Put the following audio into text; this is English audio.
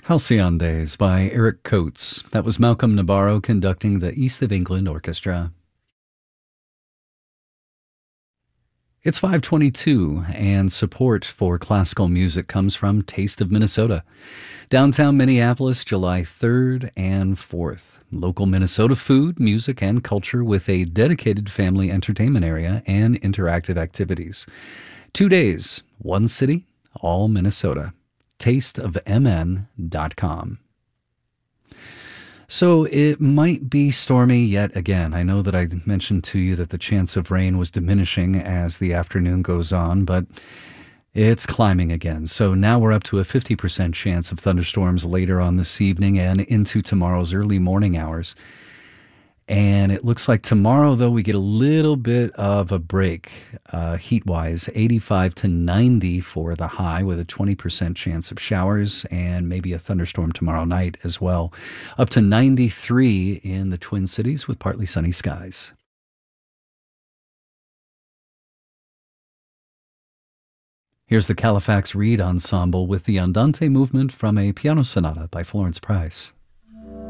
Halcyon Days by Eric Coates. That was Malcolm Nabarro conducting the East of England Orchestra. It's 5:22, and support for classical music comes from Taste of Minnesota. Downtown Minneapolis, July 3rd and 4th. Local Minnesota food, music, and culture with a dedicated family entertainment area and interactive activities. 2 days, one city, all Minnesota. tasteofmn.com. So it might be stormy yet again. I know that I mentioned to you that the chance of rain was diminishing as the afternoon goes on, but it's climbing again. So now we're up to a 50% chance of thunderstorms later on this evening and into tomorrow's early morning hours. And it looks like tomorrow, though, we get a little bit of a break heat-wise, 85 to 90 for the high with a 20% chance of showers and maybe a thunderstorm tomorrow night as well. Up to 93 in the Twin Cities with partly sunny skies. Here's the Califax Reed Ensemble with the Andante movement from a piano sonata by Florence Price.